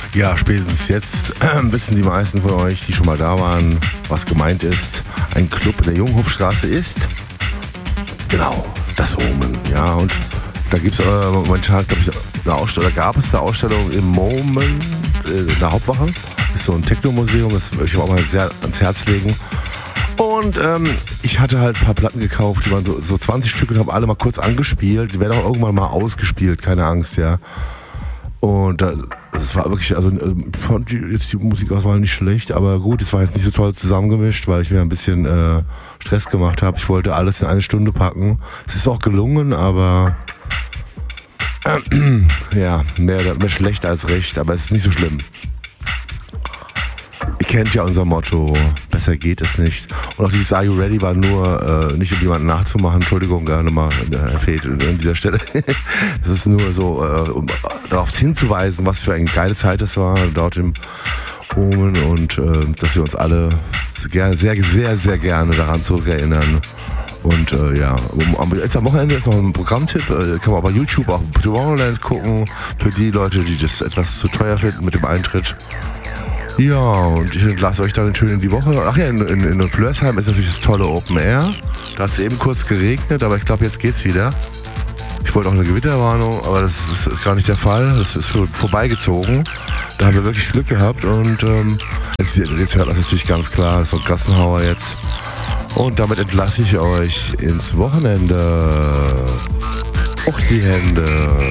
Ja, spätestens jetzt wissen die meisten von euch, die schon mal da waren, was gemeint ist. Ein Club in der Junghofstraße ist, genau, das Omen. Ja, und da gibt es momentan, glaube ich, eine Ausstellung, gab es eine Ausstellung im Moment, in der Hauptwache. Das ist so ein Techno-Museum, das würde ich auch mal sehr ans Herz legen. Und ich hatte halt ein paar Platten gekauft, die waren so 20 Stück und habe alle mal kurz angespielt. Die werden auch irgendwann mal ausgespielt, keine Angst, ja. Und das war wirklich, also ich fand jetzt die Musikauswahl nicht schlecht, aber gut, es war jetzt nicht so toll zusammengemischt, weil ich mir ein bisschen Stress gemacht habe. Ich wollte alles in eine Stunde packen. Es ist auch gelungen, aber ja, mehr schlecht als recht, aber es ist nicht so schlimm. Ihr kennt ja unser Motto, besser geht es nicht. Und auch dieses Are You Ready war nur, nicht um jemanden nachzumachen, Entschuldigung, gerne mal fehlt an dieser Stelle. Das ist nur so, um darauf hinzuweisen, was für eine geile Zeit es war, dort im Omen und dass wir uns alle sehr gerne daran zurückerinnern. Und ja, jetzt am Wochenende ist noch ein Programmtipp, kann man bei YouTube auf Tomorrowland gucken, für die Leute, die das etwas zu teuer finden mit dem Eintritt. Ja, und ich entlasse euch dann schön in die Woche. Ach ja, in Flörsheim ist natürlich das tolle Open Air. Da hat es eben kurz geregnet, aber ich glaube, jetzt geht's wieder. Ich wollte auch eine Gewitterwarnung, aber das ist gar nicht der Fall. Das ist vorbeigezogen. Da haben wir wirklich Glück gehabt und jetzt hört das natürlich ganz klar. Das ist so ein Gassenhauer jetzt. Und damit entlasse ich euch ins Wochenende. Hoch die Hände.